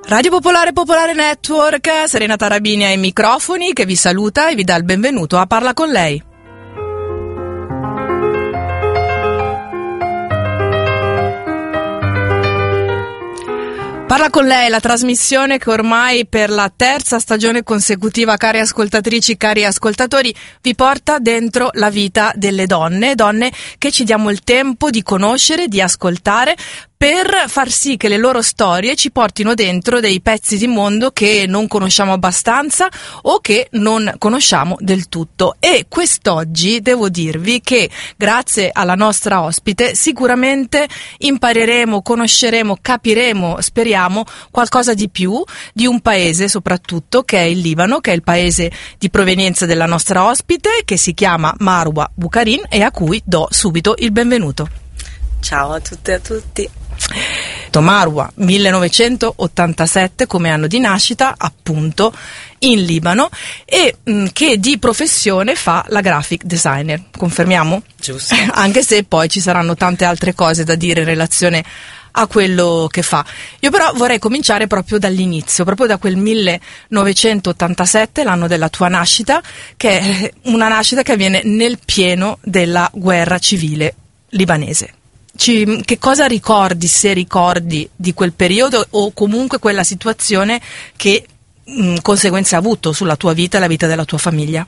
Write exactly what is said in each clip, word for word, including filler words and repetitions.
Radio Popolare Popolare Network, Serena Tarabini ai microfoni che vi saluta e vi dà il benvenuto a Parla con lei. Parla con lei, la trasmissione che ormai per la terza stagione consecutiva, cari ascoltatrici, cari ascoltatori, vi porta dentro la vita delle donne, donne che ci diamo il tempo di conoscere, di ascoltare, per far sì che le loro storie ci portino dentro dei pezzi di mondo che non conosciamo abbastanza o che non conosciamo del tutto. E quest'oggi devo dirvi che grazie alla nostra ospite sicuramente impareremo, conosceremo, capiremo, speriamo, qualcosa di più di un paese soprattutto che è il Libano, che è il paese di provenienza della nostra ospite, che si chiama Marwa Boukarin e a cui do subito il benvenuto. Ciao a tutte e a tutti. Marwa, millenovecentottantasette come anno di nascita, appunto in Libano, e mh, che di professione fa la graphic designer, confermiamo? Giusto. Anche se poi ci saranno tante altre cose da dire in relazione a quello che fa. Io però vorrei cominciare proprio dall'inizio, proprio da quel millenovecentottantasette, l'anno della tua nascita, che è una nascita che avviene nel pieno della guerra civile libanese. Ci, che cosa ricordi, se ricordi, di quel periodo o comunque quella situazione che mh, conseguenze ha avuto sulla tua vita e la vita della tua famiglia?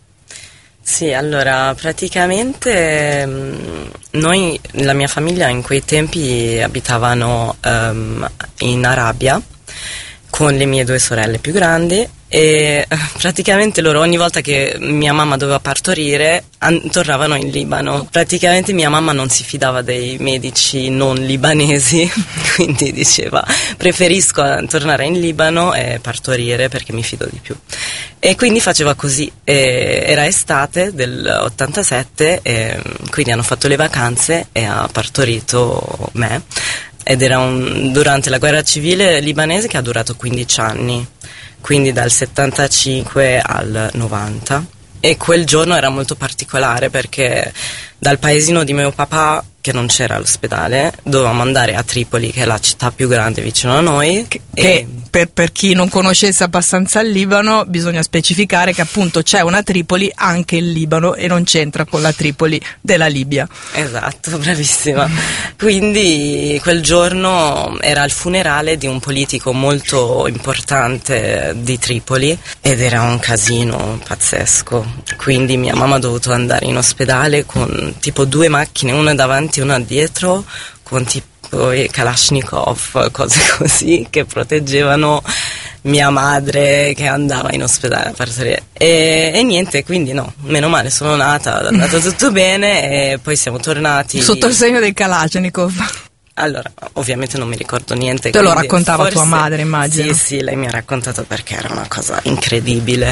Sì, allora praticamente mh, noi, la mia famiglia in quei tempi abitavano um, in Arabia con le mie due sorelle più grandi e praticamente loro ogni volta che mia mamma doveva partorire an- tornavano in Libano. Praticamente mia mamma non si fidava dei medici non libanesi, quindi diceva preferisco tornare in Libano e partorire perché mi fido di più. E quindi faceva così. E era estate del ottantasette e quindi hanno fatto le vacanze e ha partorito me. Ed era un, durante la guerra civile libanese che ha durato quindici anni, quindi dal settantacinque al novanta. E quel giorno era molto particolare perché dal paesino di mio papà, che non c'era all'ospedale, dovevamo andare a Tripoli, che è la città più grande vicino a noi. Che, che per, per chi non conoscesse abbastanza il Libano, bisogna specificare che appunto c'è una Tripoli anche in Libano e non c'entra con la Tripoli della Libia. Esatto, bravissima. Quindi quel giorno era il funerale di un politico molto importante di Tripoli ed era un casino pazzesco. Quindi mia mamma ha dovuto andare in ospedale con tipo due macchine, una davanti e una dietro, con tipo i Kalashnikov, cose così, che proteggevano mia madre che andava in ospedale a partorire. E, e niente, quindi no, meno male, sono nata, è andato tutto bene e poi siamo tornati. Sotto il segno dei Kalashnikov. Allora, ovviamente non mi ricordo niente. Te lo raccontava forse, tua madre, immagino. Sì, sì, lei mi ha raccontato perché era una cosa incredibile.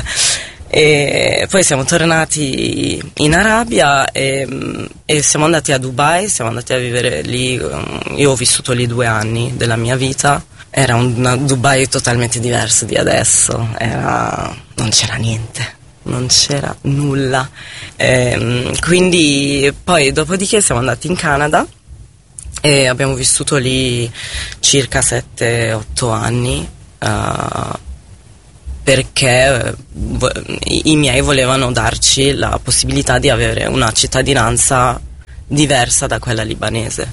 E poi siamo tornati in Arabia e, e siamo andati a Dubai, siamo andati a vivere lì. Io ho vissuto lì due anni della mia vita. Era un Dubai totalmente diverso di adesso, era, non c'era niente, non c'era nulla. E, quindi poi dopodiché siamo andati in Canada e abbiamo vissuto lì circa sette otto anni. Uh, perché i miei volevano darci la possibilità di avere una cittadinanza diversa da quella libanese.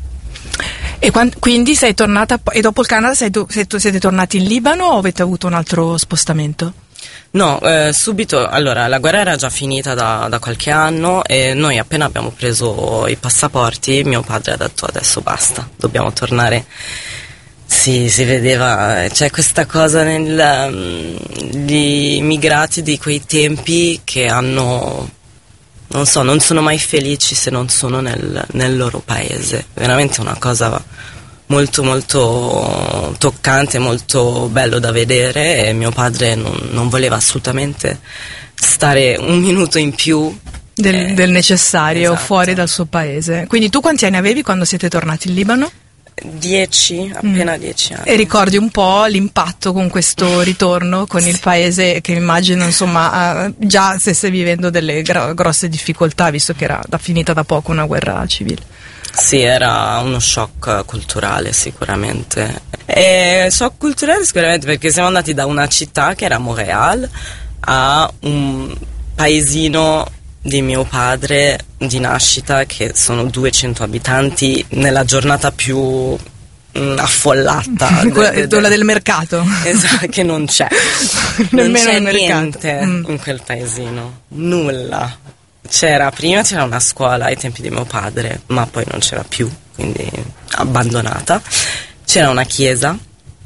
E quando, quindi sei tornata, e dopo il Canada sei, sei, siete tornati in Libano o avete avuto un altro spostamento? No, eh, subito, allora la guerra era già finita da, da qualche anno e noi appena abbiamo preso i passaporti mio padre ha detto adesso basta, dobbiamo tornare. Sì, si vedeva, c'è questa cosa nel, gli immigrati di quei tempi che hanno, non so, non sono mai felici se non sono nel, nel loro paese, veramente una cosa molto molto toccante, molto bello da vedere e mio padre non, non voleva assolutamente stare un minuto in più del, eh, del necessario, esatto. Fuori dal suo paese. Quindi tu quanti anni avevi quando siete tornati in Libano? Dieci, appena mm. dieci anni. E ricordi un po' l'impatto con questo ritorno, con sì. il paese che immagino insomma uh, già stesse vivendo delle gro- grosse difficoltà, visto che era da, finita da poco una guerra civile. Sì, era uno shock culturale sicuramente. E shock culturale sicuramente perché siamo andati da una città che era Montréal a un paesino di mio padre di nascita che sono duecento abitanti nella giornata più mh, affollata quella, de, de, quella del mercato, esatto, che non c'è non c'è niente mm. in quel paesino, nulla. C'era prima c'era una scuola ai tempi di mio padre, ma poi non c'era più, quindi abbandonata. C'era una chiesa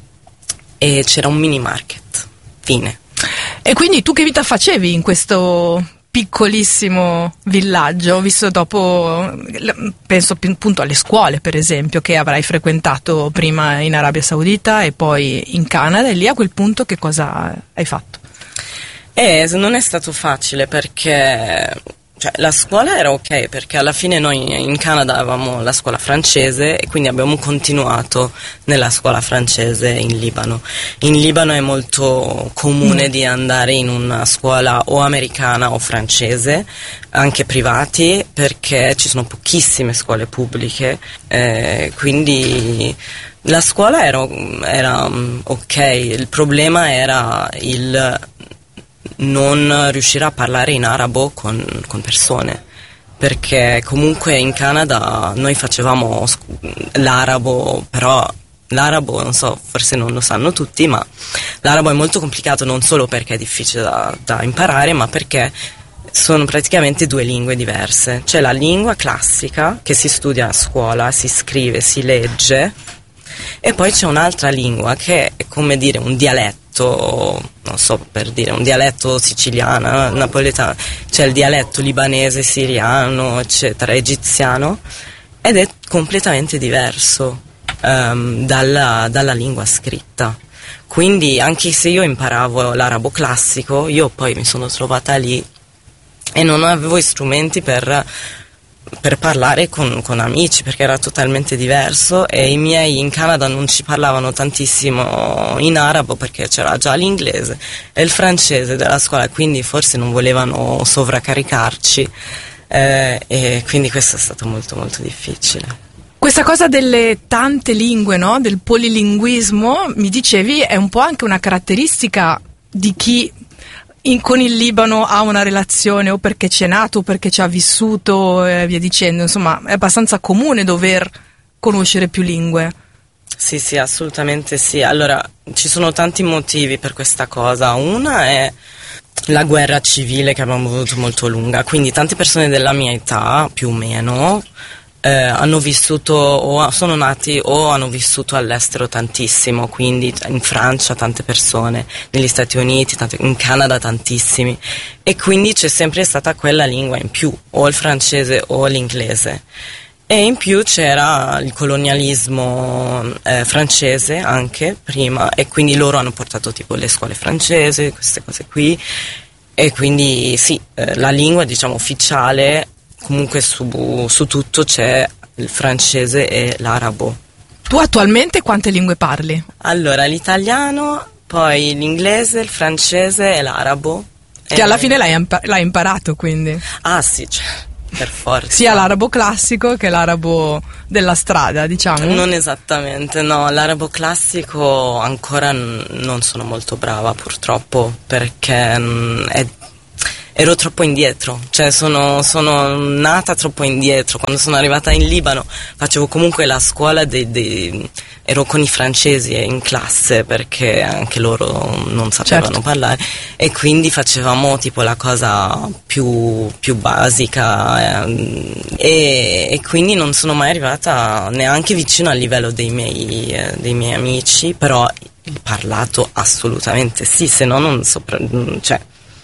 e c'era un mini market, fine. E quindi tu che vita facevi in questo piccolissimo villaggio, visto dopo, penso appunto alle scuole per esempio che avrai frequentato prima in Arabia Saudita e poi in Canada, e lì a quel punto che cosa hai fatto? Eh, non è stato facile perché cioè, la scuola era ok, perché alla fine noi in Canada avevamo la scuola francese e quindi abbiamo continuato nella scuola francese in Libano. In Libano è molto comune mm. di andare in una scuola o americana o francese, anche privati, perché ci sono pochissime scuole pubbliche, eh, quindi la scuola era, era ok, il problema era il non riuscire a parlare in arabo con, con persone, perché comunque in Canada noi facevamo l'arabo, però l'arabo, non so, forse non lo sanno tutti, ma l'arabo è molto complicato non solo perché è difficile da, da imparare, ma perché sono praticamente due lingue diverse. C'è la lingua classica che si studia a scuola, si scrive, si legge, e poi c'è un'altra lingua che è come dire un dialetto, non so, per dire un dialetto siciliano, napoletano, c'è il dialetto libanese, siriano, eccetera, egiziano, ed è completamente diverso um, dalla, dalla lingua scritta. Quindi anche se io imparavo l'arabo classico, io poi mi sono trovata lì e non avevo strumenti per per parlare con, con amici, perché era totalmente diverso, e i miei in Canada non ci parlavano tantissimo in arabo perché c'era già l'inglese e il francese della scuola, quindi forse non volevano sovraccaricarci, eh, e quindi questo è stato molto molto difficile. Questa cosa delle tante lingue, no? Del polilinguismo, mi dicevi, è un po' anche una caratteristica di chi In, con il Libano ha una relazione, o perché c'è nato o perché ci ha vissuto e via dicendo, insomma è abbastanza comune dover conoscere più lingue. Sì, sì, assolutamente sì. Allora, ci sono tanti motivi per questa cosa. Una è la guerra civile che abbiamo avuto molto lunga, quindi tante persone della mia età, più o meno, Eh, hanno vissuto o sono nati o hanno vissuto all'estero tantissimo, quindi in Francia tante persone, negli Stati Uniti, tante, in Canada tantissimi, e quindi c'è sempre stata quella lingua in più, o il francese o l'inglese, e in più c'era il colonialismo eh, francese anche prima, e quindi loro hanno portato tipo le scuole francesi, queste cose qui, e quindi sì, eh, la lingua diciamo ufficiale. Comunque su, su tutto c'è il francese e l'arabo. Tu attualmente quante lingue parli? Allora, l'italiano, poi l'inglese, il francese e l'arabo. Che e... alla fine l'hai, impa- l'hai imparato, quindi? Ah sì, cioè, per forza. Sia l'arabo classico che l'arabo della strada, diciamo? Non esattamente, no. L'arabo classico ancora n- non sono molto brava, purtroppo, perché mh, è ero troppo indietro, cioè sono, sono nata troppo indietro. Quando sono arrivata in Libano facevo comunque la scuola dei, dei ero con i francesi in classe, perché anche loro non sapevano certo. parlare, e quindi facevamo tipo la cosa più, più basica, eh, e, e quindi non sono mai arrivata neanche vicino al livello dei miei, eh, dei miei amici, però il parlato assolutamente sì, se no non sopra, cioè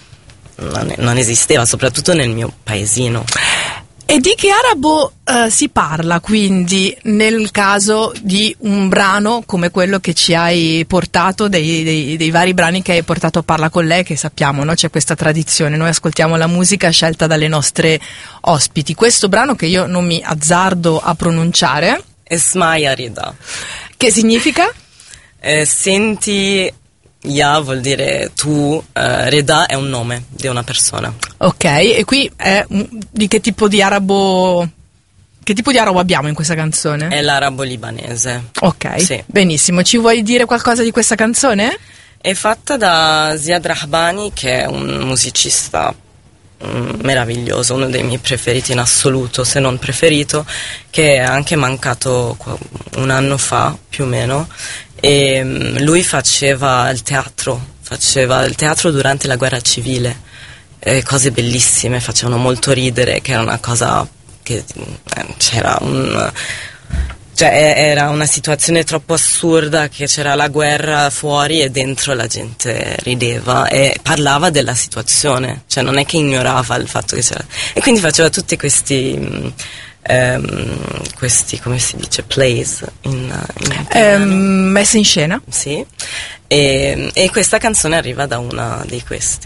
Non, non esisteva, soprattutto nel mio paesino. E di che arabo uh, si parla quindi nel caso di un brano come quello che ci hai portato, dei, dei, dei vari brani che hai portato a Parla con lei, che sappiamo, no? C'è questa tradizione, noi ascoltiamo la musica scelta dalle nostre ospiti. Questo brano che io non mi azzardo a pronunciare, Esmaya Rida, che significa? Eh, senti Ya vuol dire tu, uh, Reda è un nome di una persona. Ok, e qui è di che tipo di arabo Che tipo di arabo abbiamo in questa canzone? È l'arabo libanese. Ok, sì. Benissimo. Ci vuoi dire qualcosa di questa canzone? È fatta da Ziad Rahbani, che è un musicista meraviglioso, uno dei miei preferiti in assoluto, se non preferito, che è anche mancato un anno fa più o meno, e lui faceva il teatro, faceva il teatro durante la guerra civile, e cose bellissime, facevano molto ridere, che era una cosa che eh, c'era un cioè era una situazione troppo assurda, che c'era la guerra fuori e dentro la gente rideva e parlava della situazione, cioè non è che ignorava il fatto che c'era, e quindi faceva tutti questi um, questi, come si dice, plays in, in eh, messe in scena, sì, e, e questa canzone arriva da una di questi.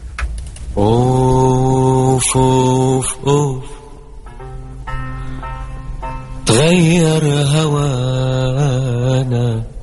Oof, oof, oof. تغير هوانا